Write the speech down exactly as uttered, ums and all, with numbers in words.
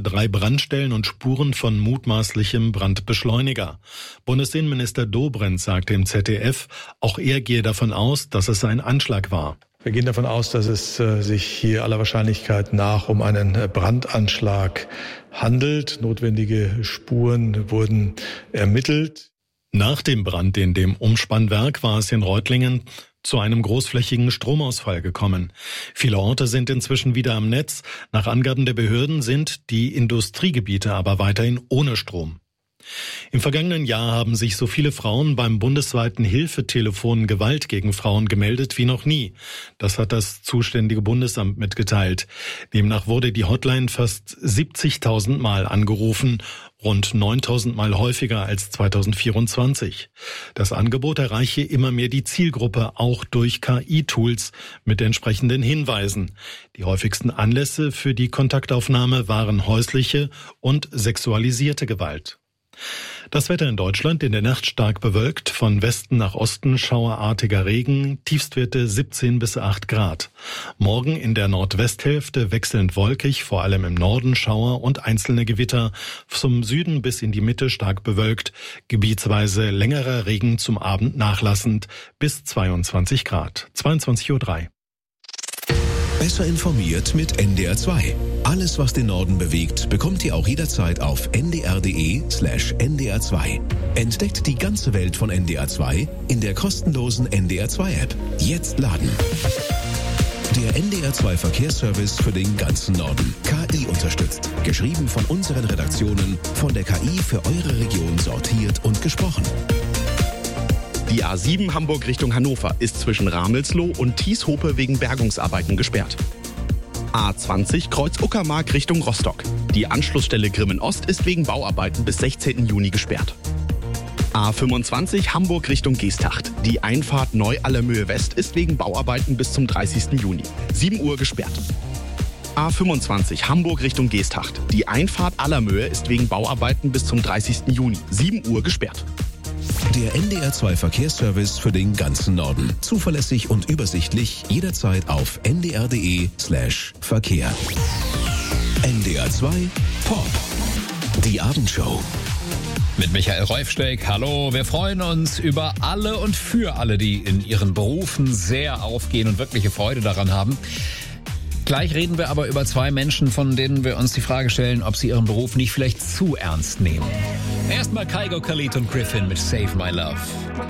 drei Brandstellen und Spuren von mutmaßlichem Brandbeschleuniger. Bundesinnenminister Dobrindt sagte im Z D F, auch er gehe davon aus, dass es ein Anschlag war. Wir gehen davon aus, dass es äh, sich hier aller Wahrscheinlichkeit nach um einen Brandanschlag handelt. Notwendige Spuren wurden ermittelt. Nach dem Brand in dem Umspannwerk war es in Reutlingen zu einem großflächigen Stromausfall gekommen. Viele Orte sind inzwischen wieder am Netz. Nach Angaben der Behörden sind die Industriegebiete aber weiterhin ohne Strom. Im vergangenen Jahr haben sich so viele Frauen beim bundesweiten Hilfetelefon Gewalt gegen Frauen gemeldet wie noch nie. Das hat das zuständige Bundesamt mitgeteilt. Demnach wurde die Hotline fast siebzigtausend Mal angerufen, rund neuntausend Mal häufiger als zweitausendvierundzwanzig. Das Angebot erreiche immer mehr die Zielgruppe, auch durch K I-Tools mit entsprechenden Hinweisen. Die häufigsten Anlässe für die Kontaktaufnahme waren häusliche und sexualisierte Gewalt. Das Wetter in Deutschland: in der Nacht stark bewölkt, von Westen nach Osten schauerartiger Regen, Tiefstwerte siebzehn bis acht Grad. Morgen in der Nordwesthälfte wechselnd wolkig, vor allem im Norden Schauer und einzelne Gewitter, zum Süden bis in die Mitte stark bewölkt, gebietsweise längerer Regen, zum Abend nachlassend, bis zweiundzwanzig Grad. zweiundzwanzig Uhr drei. Besser informiert mit N D R zwei. Alles, was den Norden bewegt, bekommt ihr auch jederzeit auf n d r punkt d e slash n d r zwei. Entdeckt die ganze Welt von N D R zwei in der kostenlosen N D R zwei App. Jetzt laden. Der N D R zwei Verkehrsservice für den ganzen Norden. K I unterstützt. Geschrieben von unseren Redaktionen, von der K I für eure Region sortiert und gesprochen. Die A sieben Hamburg Richtung Hannover ist zwischen Ramelsloh und Thieshope wegen Bergungsarbeiten gesperrt. A zwanzig Kreuz Uckermark Richtung Rostock. Die Anschlussstelle Grimmen Ost ist wegen Bauarbeiten bis sechzehnten Juni gesperrt. A fünfundzwanzig Hamburg Richtung Geesthacht. Die Einfahrt Neu-Allermöhe West ist wegen Bauarbeiten bis zum dreißigsten Juni. sieben Uhr gesperrt. A fünfundzwanzig Hamburg Richtung Geesthacht. Die Einfahrt Allermöhe ist wegen Bauarbeiten bis zum dreißigsten Juni. sieben Uhr gesperrt. Der N D R zwei Verkehrsservice für den ganzen Norden. Zuverlässig und übersichtlich, jederzeit auf n d r punkt d e slash Verkehr. N D R zwei Pop. Die Abendshow. Mit Michael Reufsteig. Hallo, wir freuen uns über alle und für alle, die in ihren Berufen sehr aufgehen und wirkliche Freude daran haben. Gleich reden wir aber über zwei Menschen, von denen wir uns die Frage stellen, ob sie ihren Beruf nicht vielleicht zu ernst nehmen. Erstmal Kygo Khalid und Griffin mit Save My Love.